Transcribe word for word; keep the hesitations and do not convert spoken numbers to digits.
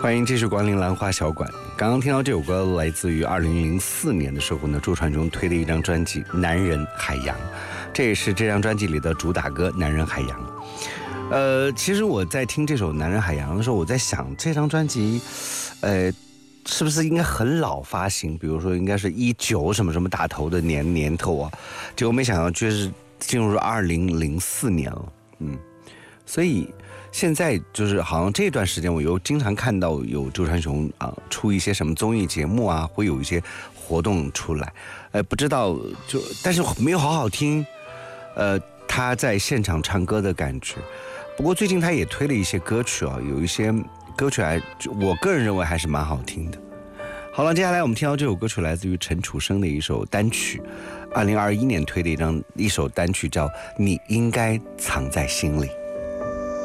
欢迎继续光临兰花小馆。刚刚听到这首歌来自于二零零四年的时候呢，周传雄推的一张专辑《男人海洋》，这也是这张专辑里的主打歌《男人海洋》。呃，其实我在听这首《男人海洋》的时候，我在想这张专辑，呃，是不是应该很老发行？比如说应该是一九什么什么打头的年年头啊，结果没想到居然是进入二零零四年了，嗯，所以。现在就是好像这段时间我又经常看到有周传雄啊、呃、出一些什么综艺节目啊，会有一些活动出来，呃不知道就但是没有好好听，呃他在现场唱歌的感觉。不过最近他也推了一些歌曲啊，有一些歌曲还我个人认为还是蛮好听的。好了，接下来我们听到这首歌曲来自于陈楚生的一首单曲，二零二一年推的一张一首单曲叫《你应该藏在心里》。